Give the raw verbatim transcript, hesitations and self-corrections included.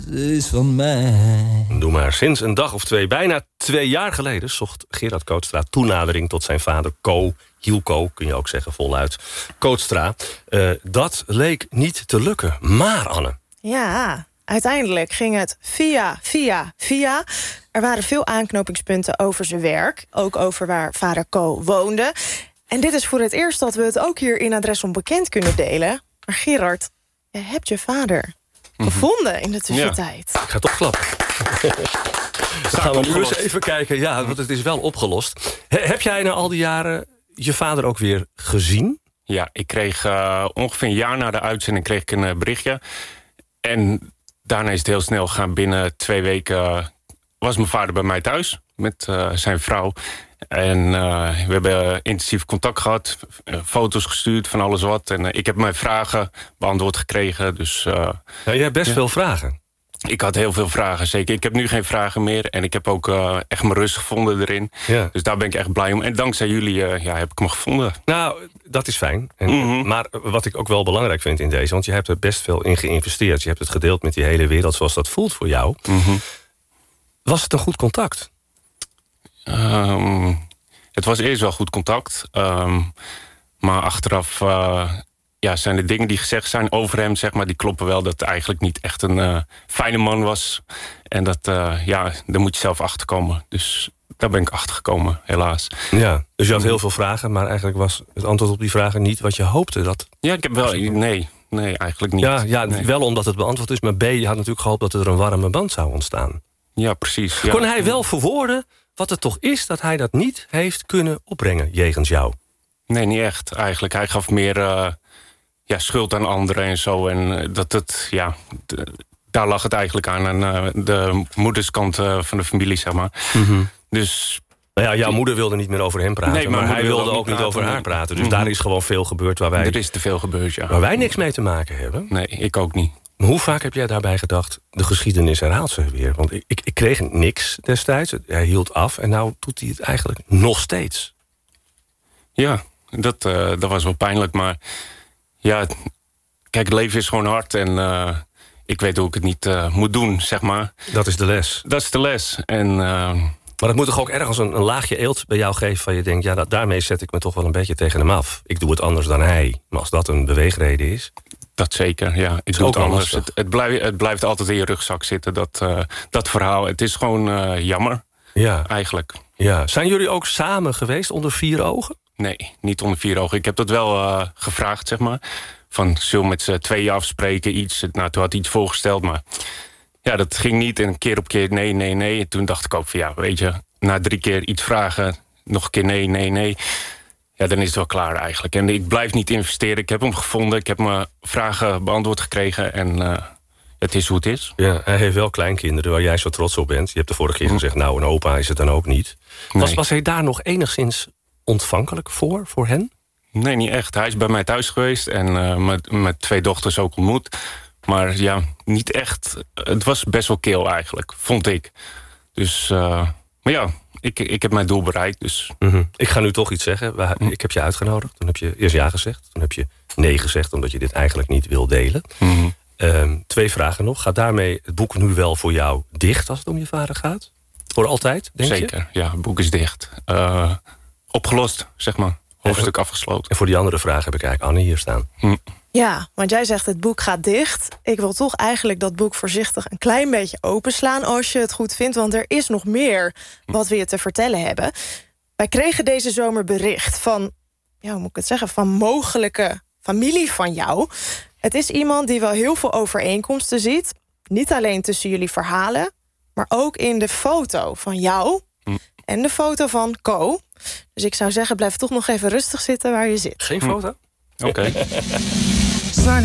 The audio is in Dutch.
is van mij. Doe maar. Sinds een dag of twee, bijna twee jaar geleden... zocht Gerard Kootstra toenadering tot zijn vader Co. Hielco, kun je ook zeggen voluit. Kootstra. Uh, dat leek niet te lukken. Maar, Anne... Ja, uiteindelijk ging het via, via, via. Er waren veel aanknopingspunten over zijn werk. Ook over waar vader Co woonde. En dit is voor het eerst dat we het ook hier in Adres Onbekend kunnen delen. Maar Gerard, je hebt je vader gevonden in de tussentijd. Ja, ik ga toch klappen. Dan gaan we nu eens even kijken. Ja, want het is wel opgelost. He, heb jij na al die jaren je vader ook weer gezien? Ja, ik kreeg uh, ongeveer een jaar na de uitzending kreeg ik een uh, berichtje. En daarna is het heel snel gegaan. Binnen twee weken uh, was mijn vader bij mij thuis met uh, zijn vrouw. En uh, we hebben intensief contact gehad, uh, foto's gestuurd van alles wat. En uh, ik heb mijn vragen beantwoord gekregen. Dus, uh, ja, je hebt best ja. veel vragen. Ik had heel veel vragen, zeker. Ik heb nu geen vragen meer. En ik heb ook uh, echt mijn rust gevonden erin. Ja. Dus daar ben ik echt blij om. En dankzij jullie uh, ja, heb ik me gevonden. Nou, dat is fijn. En, Mm-hmm. Maar wat ik ook wel belangrijk vind in deze... want je hebt er best veel in geïnvesteerd. Je hebt het gedeeld met die hele wereld zoals dat voelt voor jou. Mm-hmm. Was het een goed contact? Um, het was eerst wel goed contact. Um, maar achteraf uh, ja, zijn de dingen die gezegd zijn over hem... Zeg maar, die kloppen wel dat hij eigenlijk niet echt een uh, fijne man was. En dat, uh, ja, daar moet je zelf achter komen. Dus daar ben ik achter gekomen, helaas. Ja, dus je had heel veel vragen... maar eigenlijk was het antwoord op die vragen niet wat je hoopte. Dat... Ja, ik heb wel... Nee, nee eigenlijk niet. Ja, ja nee. Wel omdat het beantwoord is. Maar B, je had natuurlijk gehoopt dat er een warme band zou ontstaan. Ja, precies. Ja. Kon hij wel verwoorden wat het toch is dat hij dat niet heeft kunnen opbrengen jegens jou? Nee, niet echt eigenlijk. Hij gaf meer uh, ja, schuld aan anderen en zo. En uh, dat het, ja, d- daar lag het eigenlijk aan. Aan uh, de moederskant uh, van de familie, zeg maar. Mm-hmm. Dus... Nou ja, jouw moeder wilde niet meer over hem praten. Nee, maar hij wilde ook niet praten, over haar nee. praten. Dus Mm-hmm. daar is gewoon veel gebeurd waar wij, er is te veel gebeurd, ja. waar wij niks mee te maken hebben. Nee, ik ook niet. Maar hoe vaak heb jij daarbij gedacht... de geschiedenis herhaalt zich weer? Want ik, ik, ik kreeg niks destijds. Hij hield af en nou doet hij het eigenlijk nog steeds. Ja, dat, uh, dat was wel pijnlijk. Maar ja, kijk, het leven is gewoon hard. En uh, ik weet hoe ik het niet uh, moet doen, zeg maar. Dat is de les. Dat is de les. En... Uh, Maar dat moet toch ook ergens een, een laagje eelt bij jou geven... van je denkt, ja, dat, daarmee zet ik me toch wel een beetje tegen hem af. Ik doe het anders dan hij. Maar als dat een beweegreden is... Dat zeker, ja. Ik doe ook het anders. lastig. Het, het, blijft, het blijft altijd in je rugzak zitten, dat, uh, dat verhaal. Het is gewoon uh, jammer, Ja. eigenlijk. Ja. Zijn jullie ook samen geweest onder vier ogen? Nee, niet onder vier ogen. Ik heb dat wel uh, gevraagd, zeg maar. Van, zullen we met z'n tweeën afspreken, iets. Nou, toen had hij iets voorgesteld, maar... Ja, dat ging niet. En keer op keer nee, nee, nee. En toen dacht ik ook van, ja, weet je... Na drie keer iets vragen, nog een keer nee, nee, nee... Ja, dan is het wel klaar eigenlijk. En ik blijf niet investeren. Ik heb hem gevonden. Ik heb mijn vragen beantwoord gekregen. En uh, het is hoe het is. Ja, hij heeft wel kleinkinderen waar jij zo trots op bent. Je hebt de vorige keer gezegd, nou, een opa is het dan ook niet. Nee. Was, was hij daar nog enigszins ontvankelijk voor, voor hen? Nee, niet echt. Hij is bij mij thuis geweest. En uh, met, met twee dochters ook ontmoet. Maar ja, niet echt. Het was best wel kil eigenlijk, vond ik. Dus, uh, maar ja... Ik, ik heb mijn doel bereikt, dus... Mm-hmm. Ik ga nu toch iets zeggen. We, ik heb je uitgenodigd. Toen heb je eerst ja gezegd. Toen heb je nee gezegd, omdat je dit eigenlijk niet wil delen. Mm-hmm. Um, twee vragen nog. Gaat daarmee het boek nu wel voor jou dicht als het om je vader gaat? Voor altijd, denk Zeker, je? ja. Het boek is dicht. Uh, opgelost, zeg maar. Hoofdstuk en, afgesloten. En voor die andere vraag heb ik eigenlijk Anne hier staan. Hm. Ja, want jij zegt het boek gaat dicht. Ik wil toch eigenlijk dat boek voorzichtig een klein beetje openslaan... als je het goed vindt, want er is nog meer wat we je te vertellen hebben. Wij kregen deze zomer bericht van, ja, hoe moet ik het zeggen... van mogelijke familie van jou. Het is iemand die wel heel veel overeenkomsten ziet. Niet alleen tussen jullie verhalen... maar ook in de foto van jou hm. en de foto van Co. Dus ik zou zeggen, blijf toch nog even rustig zitten waar je zit. Geen foto? Oké. Okay.